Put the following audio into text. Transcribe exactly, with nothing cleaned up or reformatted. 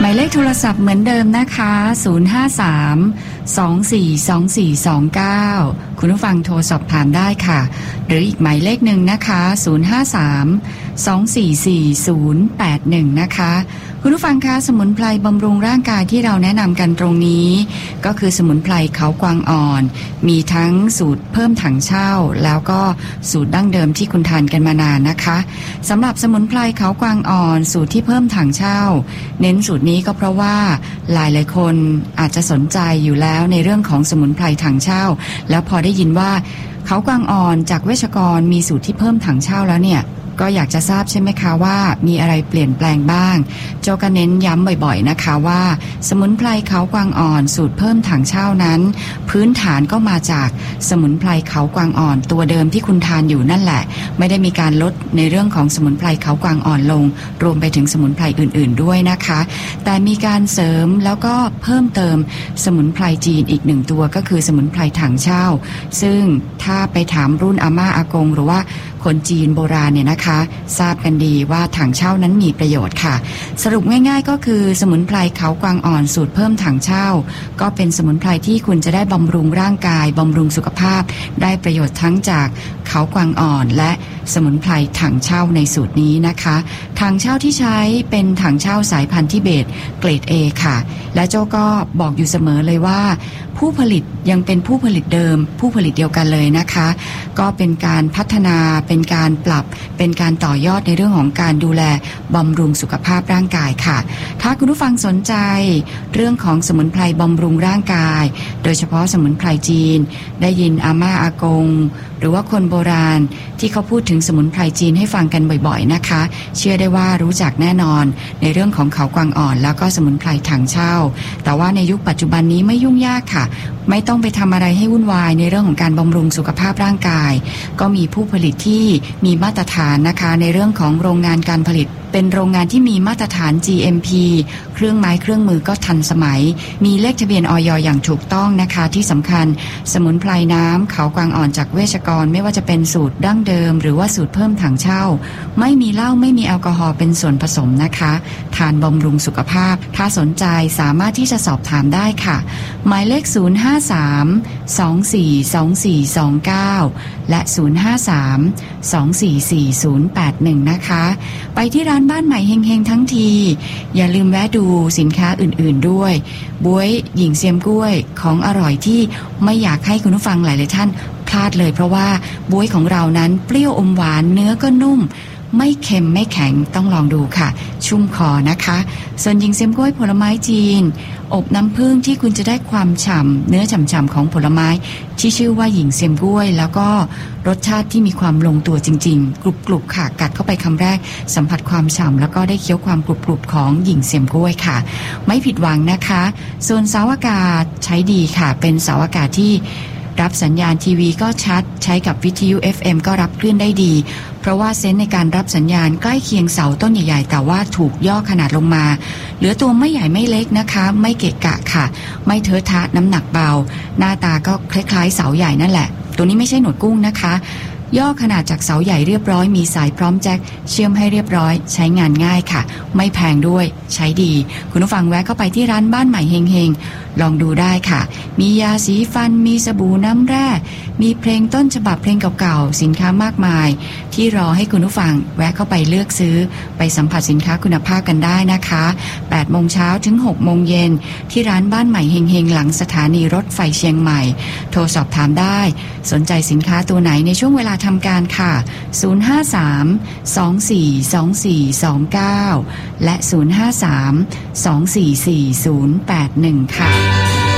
มายเลขโทรศัพท์เหมือนเดิมนะคะศูนย์ ห้า สาม สอง สี่ สอง สี่ สอง เก้าคุณผู้ฟังโทรสอบถามได้ค่ะหรืออีกหมายเลขหนึ่งนะคะศูนย์ ห้า สาม สอง สี่ สี่ ศูนย์ แปด หนึ่งนะคะคุณผู้ฟังคะสมุนไพรบำรุงร่างกายที่เราแนะนำกันตรงนี้ก็คือสมุนไพรเขากวางอ่อนมีทั้งสูตรเพิ่มถังเช่าแล้วก็สูตรดั้งเดิมที่คุณทานกันมานานนะคะสำหรับสมุนไพรเขากวางอ่อนสูตรที่เพิ่มถังเช่าเน้นสูตรนี้ก็เพราะว่าหลายหลายคนอาจจะสนใจอยู่แล้วในเรื่องของสมุนไพรถังเช่าแล้วพอได้ยินว่าเขากวางอ่อนจากเวชกรมีสูตรที่เพิ่มถังเช่าแล้วเนี่ยก็อยากจะทราบใช่ไหมคะว่ามีอะไรเปลี่ยนแปลงบ้างโจก็เน้นย้ำบ่อยๆนะคะว่าสมุนไพรเขากวางอ่อนสูตรเพิ่มถังเช่านั้นพื้นฐานก็มาจากสมุนไพรเขากวางอ่อนตัวเดิมที่คุณทานอยู่นั่นแหละไม่ได้มีการลดในเรื่องของสมุนไพรเขากวางอ่อนลงรวมไปถึงสมุนไพรอื่นๆด้วยนะคะแต่มีการเสริมแล้วก็เพิ่มเติมสมุนไพรจีนอีกหนึ่งตัวก็คือสมุนไพรถังเช่าซึ่งถ้าไปถามรุ่นอาม่าอากงหรือว่าคนจีนโบราณเนี่ยนะคะทราบกันดีว่าถังเช่านั้นมีประโยชน์ค่ะสรุปง่ายๆก็คือสมุนไพรเขากวางอ่อนสูตรเพิ่มถังเช่าก็เป็นสมุนไพรที่คุณจะได้บำรุงร่างกายบำรุงสุขภาพได้ประโยชน์ทั้งจากเขากวางอ่อนและสมุนไพรถังเช่าในสูตรนี้นะคะถังเช่าที่ใช้เป็นถังเช่าสายพันธุ์ทิเบตเกรด A ค่ะและโจ้ก็บอกอยู่เสมอเลยว่าผู้ผลิตยังเป็นผู้ผลิตเดิมผู้ผลิตเดียวกันเลยนะคะก็เป็นการพัฒนาเป็นการปรับเป็นการต่อยอดในเรื่องของการดูแลบำรุงสุขภาพร่างกายค่ะถ้าคุณผู้ฟังสนใจเรื่องของสมุนไพรบำรุงร่างกายโดยเฉพาะสมุนไพรจีนได้ยินอาม่าอากงหรือว่าคนโบราณที่เขาพูดถึงสมุนไพรจีนให้ฟังกันบ่อยๆนะคะเชื่อได้ว่ารู้จักแน่นอนในเรื่องของเขากวางอ่อนแล้วก็สมุนไพรถังเช่าแต่ว่าในยุคปัจจุบันนี้ไม่ยุ่งยากค่ะไม่ต้องไปทำอะไรให้วุ่นวายในเรื่องของการบำรุงสุขภาพร่างกายก็มีผู้ผลิตที่มีมาตรฐานนะคะในเรื่องของโรงงานการผลิตเป็นโรงงานที่มีมาตรฐาน จี เอ็ม พี เครื่องไม้เครื่องมือก็ทันสมัยมีเลขทะเบียนอย.อย่างถูกต้องนะคะที่สำคัญสมุนไพรน้ำเขากวางอ่อนจากเวชกรไม่ว่าจะเป็นสูตรดั้งเดิมหรือว่าสูตรเพิ่มถังเช่าไม่มีเหล้าไม่มีแอลกอฮอล์เป็นส่วนผสมนะคะทานบำรุงสุขภาพถ้าสนใจสามารถที่จะสอบถามได้ค่ะหมายเลขศูนย์ ห้า สาม สอง สี่ สอง สี่ สอง เก้าและศูนย์ ห้า สาม สอง สี่ สี่ ศูนย์ แปด หนึ่งนะคะไปที่ร้านบ้านใหม่เฮงๆทั้งทีอย่าลืมแวะดูสินค้าอื่นๆด้วยบ๊วยหญิงเซียมกล้วยของอร่อยที่ไม่อยากให้คุณผู้ฟังหลายๆท่านพลาดเลยเพราะว่าบ๊วยของเรานั้นเปรี้ยวอมหวานเนื้อก็นุ่มไม่เค็มไม่แข็งต้องลองดูค่ะชุ่มคอนะคะส่วนหญิงเซียมกล้วยผลไม้จีนอบน้ำผึ้งที่คุณจะได้ความฉ่ำเนื้อฉ่ำๆของผลไม้ที่ชื่อว่าหญิงเซียมกล้วยแล้วก็รสชาติที่มีความลงตัวจริงๆกรุบๆค่ะกัดเข้าไปคำแรกสัมผัสความฉ่ำแล้วก็ได้เคี้ยวความกรุบๆของหญิงเซียมกล้วยค่ะไม่ผิดหวังนะคะส่วนเสาอากาศใช้ดีค่ะเป็นเสาอากาศที่รับสัญญาณทีวีก็ชัดใช้กับวิทยุ เอฟ เอ็ม ก็รับคลื่นได้ดีเพราะว่าเซนส์ในการรับสัญญาณใกล้เคียงเสาต้นใหญ่ๆแต่ว่าถูกย่อขนาดลงมาเหลือตัวไม่ใหญ่ไม่เล็กนะคะไม่เกะกะค่ะไม่เทอะทะน้ำหนักเบาหน้าตาก็คล้ายๆเสาใหญ่นั่นแหละตัวนี้ไม่ใช่หนวดกุ้งนะคะย่อขนาดจากเสาใหญ่เรียบร้อยมีสายพร้อมแจ็คเชื่อมให้เรียบร้อยใช้งานง่ายค่ะไม่แพงด้วยใช้ดีคุณผู้ฟังแวะเข้าไปที่ร้านบ้านใหม่เฮงๆลองดูได้ค่ะมียาสีฟันมีสบู่น้ำแร่มีเพลงต้นฉบับเพลงเก่าๆสินค้ามากมายที่รอให้คุณผู้ฟังแวะเข้าไปเลือกซื้อไปสัมผัสสินค้าคุณภาพกันได้นะคะแปดโมงเช้าถึงหกโมงเย็นที่ร้านบ้านใหม่เฮงๆหลังสถานีรถไฟเชียงใหม่โทรสอบถามได้สนใจสินค้าตัวไหนในช่วงเวลาทำการค่ะศูนย์ ห้า สาม สอง สี่ สอง สี่ สอง เก้าและศูนย์ ห้า สาม สอง สี่ สี่ ศูนย์ แปด หนึ่งค่ะ